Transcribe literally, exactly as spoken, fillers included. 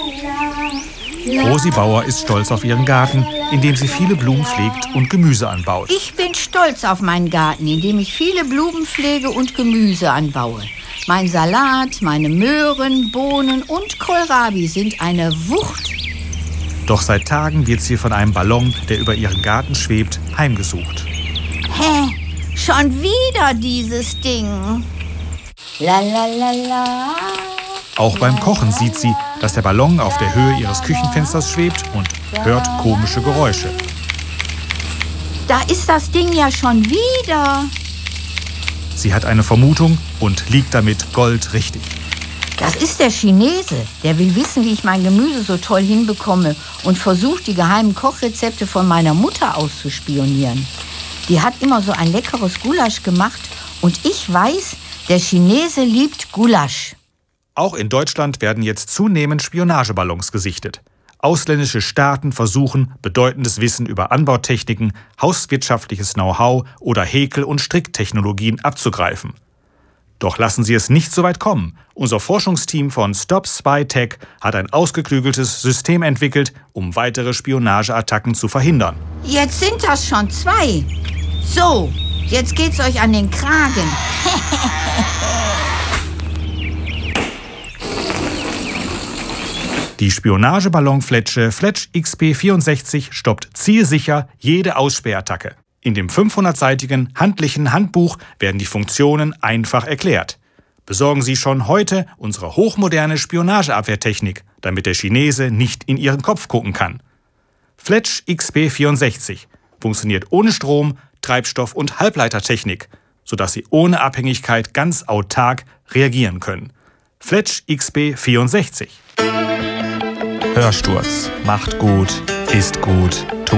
Rosi Bauer ist stolz auf ihren Garten, in dem sie viele Blumen pflegt und Gemüse anbaut. Ich bin stolz auf meinen Garten, in dem ich viele Blumen pflege und Gemüse anbaue. Mein Salat, meine Möhren, Bohnen und Kohlrabi sind eine Wucht. Doch seit Tagen wird sie von einem Ballon, der über ihren Garten schwebt, heimgesucht. Hä? Schon wieder dieses Ding. La la la la. Auch beim Kochen sieht sie, dass der Ballon auf der Höhe ihres Küchenfensters schwebt und hört komische Geräusche. Da ist das Ding ja schon wieder. Sie hat eine Vermutung und liegt damit goldrichtig. Das ist der Chinese. Der will wissen, wie ich mein Gemüse so toll hinbekomme und versucht, die geheimen Kochrezepte von meiner Mutter auszuspionieren. Die hat immer so ein leckeres Gulasch gemacht und ich weiß, der Chinese liebt Gulasch. Auch in Deutschland werden jetzt zunehmend Spionageballons gesichtet. Ausländische Staaten versuchen, bedeutendes Wissen über Anbautechniken, hauswirtschaftliches Know-how oder Häkel- und Stricktechnologien abzugreifen. Doch lassen Sie es nicht so weit kommen. Unser Forschungsteam von Stop Spy Tech hat ein ausgeklügeltes System entwickelt, um weitere Spionageattacken zu verhindern. Jetzt sind das schon zwei. So, jetzt geht's euch an den Kragen. Die Spionageballonfletsche Fletch X P vierundsechzig stoppt zielsicher jede Ausspähattacke. In dem fünfhundertseitigen handlichen Handbuch werden die Funktionen einfach erklärt. Besorgen Sie schon heute unsere hochmoderne Spionageabwehrtechnik, damit der Chinese nicht in Ihren Kopf gucken kann. Fletch X P vierundsechzig funktioniert ohne Strom, Treibstoff und Halbleitertechnik, sodass Sie ohne Abhängigkeit ganz autark reagieren können. Fletch X P vierundsechzig. Hörsturz. Macht gut, ist gut.